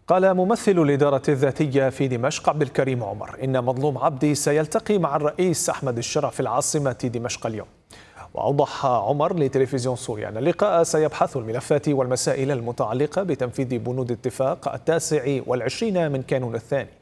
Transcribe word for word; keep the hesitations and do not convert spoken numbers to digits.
قال ممثل الإدارة الذاتية في دمشق عبد الكريم عمر إن مظلوم عبدي سيلتقي مع الرئيس أحمد الشرع في العاصمة دمشق اليوم. وأوضح عمر لتلفزيون سوريا أن اللقاء سيبحث الملفات والمسائل المتعلقة بتنفيذ بنود اتفاق التاسع والعشرين من كانون الثاني.